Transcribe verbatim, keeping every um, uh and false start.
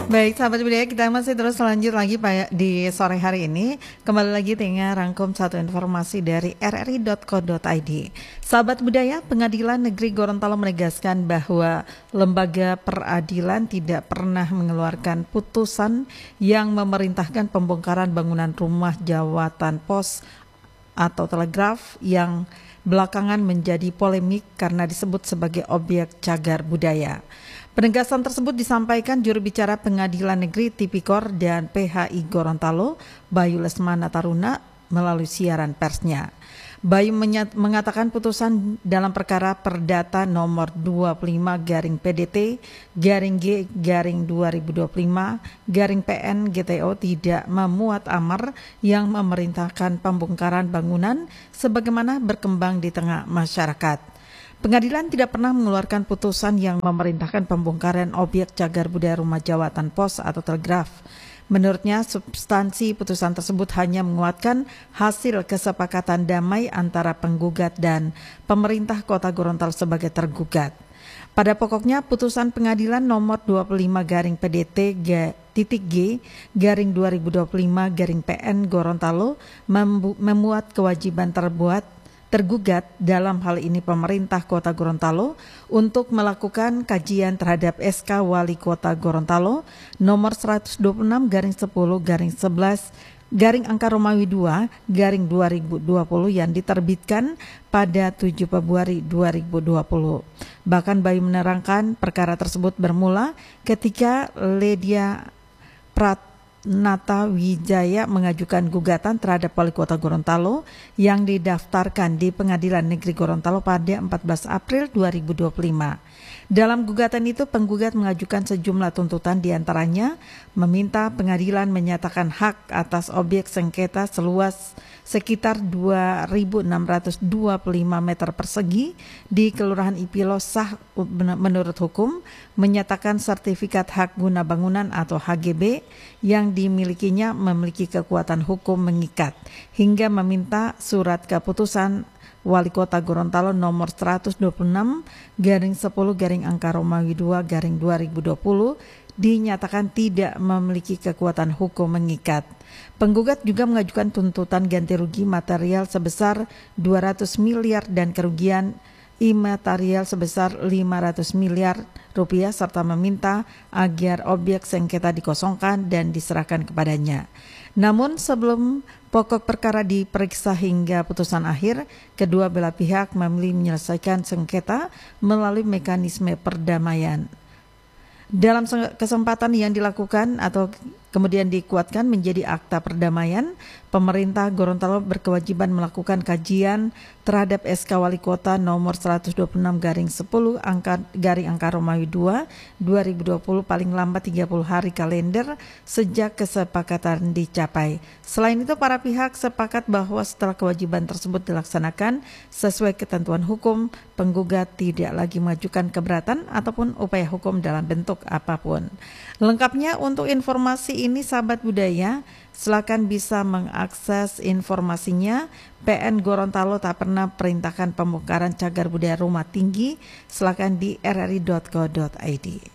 Baik, sahabat budaya, kita masih terus lanjut lagi Pak di sore hari ini. Kembali lagi dengan rangkum satu informasi dari r r i dot co dot i d. Sahabat budaya, Pengadilan Negeri Gorontalo menegaskan bahwa lembaga peradilan tidak pernah mengeluarkan putusan yang memerintahkan pembongkaran bangunan rumah jawatan pos atau telegraf yang belakangan menjadi polemik karena disebut sebagai objek cagar budaya. Penegasan tersebut disampaikan juru bicara Pengadilan Negeri Tipikor dan P H I Gorontalo, Bayu Lesmana Taruna, melalui siaran persnya. Bayu mengatakan putusan dalam perkara perdata nomor dua puluh lima garing P D T garing G garing dua ribu dua puluh lima garing P N G T O tidak memuat amar yang memerintahkan pembongkaran bangunan sebagaimana berkembang di tengah masyarakat. Pengadilan tidak pernah mengeluarkan putusan yang memerintahkan pembongkaran objek cagar budaya rumah jawatan pos atau telegraf. Menurutnya, substansi putusan tersebut hanya menguatkan hasil kesepakatan damai antara penggugat dan pemerintah Kota Gorontalo sebagai tergugat. Pada pokoknya, putusan pengadilan nomor dua puluh lima garing P D T titik G garing dua ribu dua puluh lima garing P N Gorontalo memuat kewajiban terbuat tergugat, dalam hal ini pemerintah Kota Gorontalo, untuk melakukan kajian terhadap S K Wali Kota Gorontalo nomor seratus dua puluh enam garing sepuluh garing sebelas garing angka Romawi dua garing dua ribu dua puluh yang diterbitkan pada tujuh Februari dua ribu dua puluh. Bahkan Bayu menerangkan perkara tersebut bermula ketika Ledia Prat Nata Wijaya mengajukan gugatan terhadap Wali Kota Gorontalo yang didaftarkan di Pengadilan Negeri Gorontalo pada empat belas April dua ribu dua puluh lima. Dalam gugatan itu, penggugat mengajukan sejumlah tuntutan, diantaranya meminta pengadilan menyatakan hak atas objek sengketa seluas sekitar dua ribu enam ratus dua puluh lima meter persegi di Kelurahan Ipilo sah menurut hukum, menyatakan sertifikat hak guna bangunan atau H G B yang dimilikinya memiliki kekuatan hukum mengikat, hingga meminta surat keputusan Wali Kota Gorontalo nomor seratus dua puluh enam garing sepuluh garing angka Romawi dua garing dua ribu dua puluh dinyatakan tidak memiliki kekuatan hukum mengikat. Penggugat juga mengajukan tuntutan ganti rugi material sebesar dua ratus miliar dan kerugian imaterial sebesar lima ratus miliar rupiah serta meminta agar objek sengketa dikosongkan dan diserahkan kepadanya. Namun sebelum pokok perkara diperiksa hingga putusan akhir, kedua belah pihak memilih menyelesaikan sengketa melalui mekanisme perdamaian. Dalam kesempatan yang dilakukan atau kemudian dikuatkan menjadi akta perdamaian, pemerintah Gorontalo berkewajiban melakukan kajian terhadap S K Wali Kota nomor seratus dua puluh enam garing sepuluh angka garing angka Romawi dua dua ribu dua puluh paling lambat tiga puluh hari kalender sejak kesepakatan dicapai. Selain itu, para pihak sepakat bahwa setelah kewajiban tersebut dilaksanakan sesuai ketentuan hukum, penggugat tidak lagi mengajukan keberatan ataupun upaya hukum dalam bentuk apapun. Lengkapnya untuk informasi ini, sahabat budaya, silakan bisa mengakses informasinya. P N Gorontalo tak pernah perintahkan pembongkaran cagar budaya rumah tinggi. Silakan di r r i dot co dot i d.